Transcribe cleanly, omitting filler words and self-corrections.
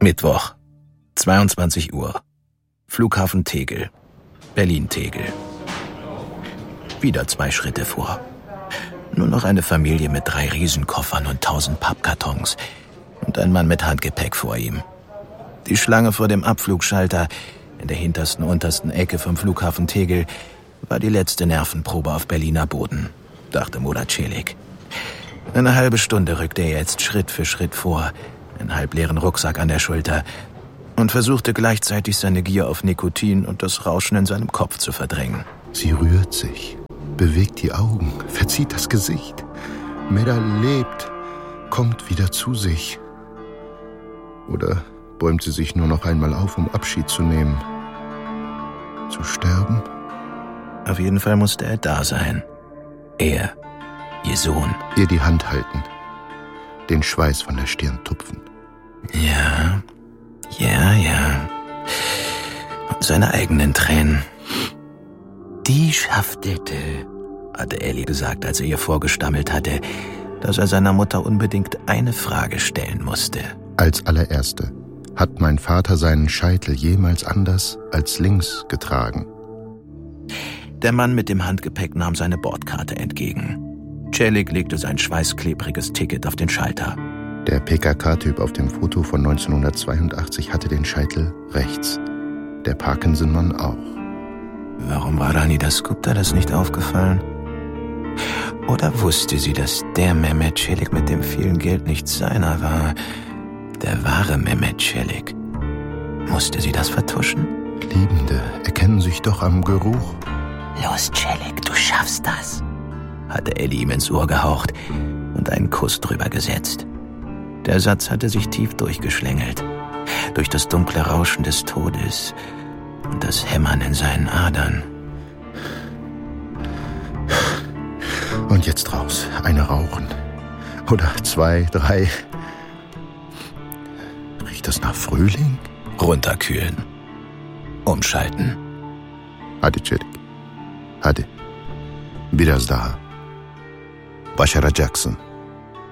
Mittwoch, 22 Uhr. Flughafen Tegel. Berlin-Tegel. Wieder 2 Schritte vor. Nur noch eine Familie mit 3 Riesenkoffern und 1000 Pappkartons. Und ein Mann mit Handgepäck vor ihm. Die Schlange vor dem Abflugschalter in der hintersten, untersten Ecke vom Flughafen Tegel war die letzte Nervenprobe auf Berliner Boden, dachte Murat Çelik. Eine halbe Stunde rückte er jetzt Schritt für Schritt vor, einen halbleeren Rucksack an der Schulter, und versuchte gleichzeitig seine Gier auf Nikotin und das Rauschen in seinem Kopf zu verdrängen. Sie rührt sich, bewegt die Augen, verzieht das Gesicht. Meda lebt, kommt wieder zu sich. Oder bäumt sie sich nur noch einmal auf, um Abschied zu nehmen? Zu sterben? Auf jeden Fall musste er da sein. Er, ihr Sohn. Ihr die Hand halten, den Schweiß von der Stirn tupfen. Ja. Und seine eigenen Tränen. Die schafftete, hatte Elli gesagt, als er ihr vorgestammelt hatte, dass er seiner Mutter unbedingt eine Frage stellen musste. Als allererste: Hat mein Vater seinen Scheitel jemals anders als links getragen? Der Mann mit dem Handgepäck nahm seine Bordkarte entgegen. Çelik legte sein schweißklebriges Ticket auf den Schalter. Der PKK-Typ auf dem Foto von 1982 hatte den Scheitel rechts. Der Parkinson-Mann auch. Warum war Ranida Gupta das nicht aufgefallen? Oder wusste sie, dass der Mehmet Çelik mit dem vielen Geld nicht seiner war? Der wahre Mehmet Çelik. Musste sie das vertuschen? Liebende erkennen sich doch am Geruch. Los, Çelik, du schaffst das, hatte Elli ihm ins Ohr gehaucht und einen Kuss drüber gesetzt. Der Satz hatte sich tief durchgeschlängelt, durch das dunkle Rauschen des Todes und das Hämmern in seinen Adern. Und jetzt raus, eine rauchen. Oder 2, 3. Riecht das nach Frühling? Runterkühlen. Umschalten. Hadi Çelik. Hadi. Biraz daha. Başaracaksın.